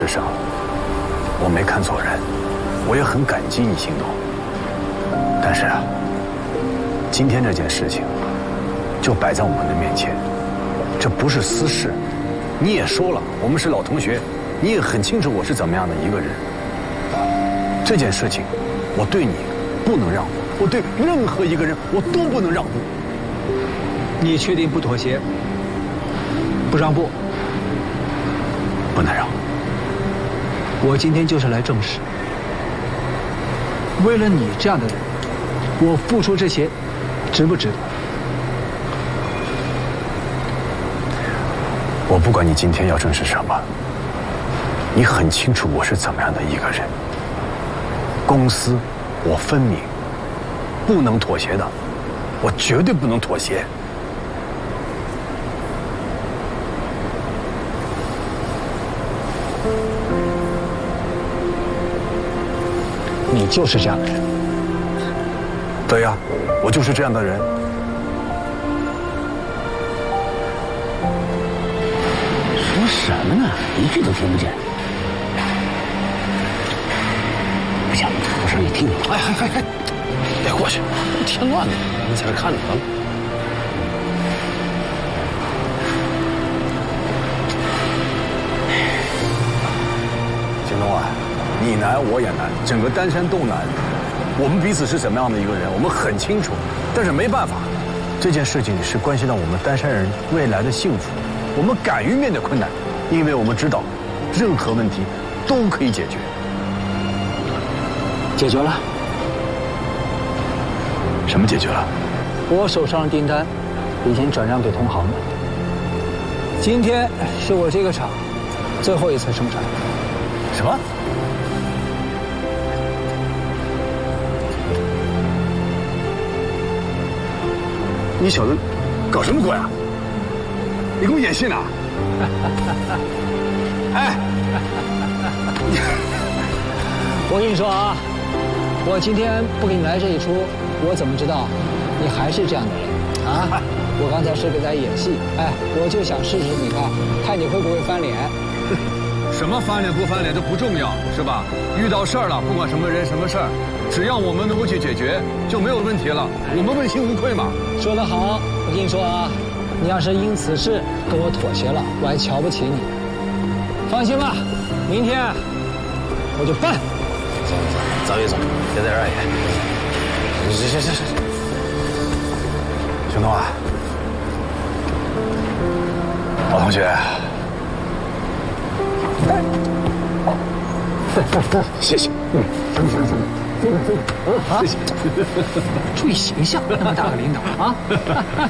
事上，我没看错人，我也很感激你，心动。但是啊，今天这件事情就摆在我们的面前，这不是私事。你也说了，我们是老同学，你也很清楚我是怎么样的一个人。这件事情，我对你不能让步，我对任何一个人我都不能让步。 你确定不妥协，不让步？ 不能让。 我今天就是来正事。为了你这样的人，我付出这些，值不值得？ 我不管你今天要证实什么，你很清楚我是怎么样的一个人。公私，我分明，不能妥协的，我绝对不能妥协。 你就是这样的人。 对呀，我就是这样的人。 说什么呢？一句都听不见。不行，我上去听听。 哎，别过去，添乱了，你在这看着完了。京东啊，你难我也难，整个丹山都难。我们彼此是怎么样的一个人，我们很清楚，但是没办法，这件事情是关系到我们丹山人未来的幸福。我们敢于面对困难，因为我们知道，任何问题都可以解决。 解决了。 什么解决了？ 我手上的订单已经转让给同行了。今天是我这个厂最后一次生产。 什么？你小子搞什么鬼啊？你给我演戏呢？哎， 我跟你说啊，我今天不给你来这一出，我怎么知道你还是这样的人啊？我刚才是在演戏，哎，我就想试试你看你会不会翻脸。 什么翻脸不翻脸这不重要，是吧？遇到事儿了，不管什么人什么事儿，只要我们能够去解决，就没有问题了。我们问心无愧嘛。 说得好，我跟你说啊，你要是因此事跟我妥协了，我还瞧不起你。放心吧，明天我就办。 走一走，别在这儿演。行，兄东啊，老同学。谢谢。 行，谢谢。注意形象，那么大个领导啊！